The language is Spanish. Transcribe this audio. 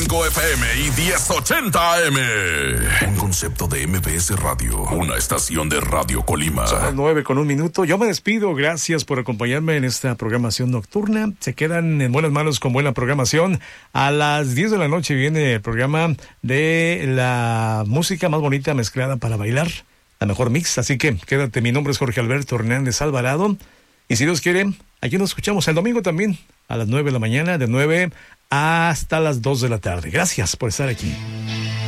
95 FM y 1080 AM. Un concepto de MBS Radio, una estación de Radio Colima. Son las 9:01. Yo me despido. Gracias por acompañarme en esta programación nocturna. Se quedan en buenas manos con buena programación. A las 10 de la noche viene el programa de la música más bonita mezclada para bailar. La mejor mix. Así que quédate. Mi nombre es Jorge Alberto Hernández Alvarado. Y si Dios quiere, aquí nos escuchamos el domingo también a las 9 de la mañana, de 9 hasta las 2 de la tarde. Gracias por estar aquí.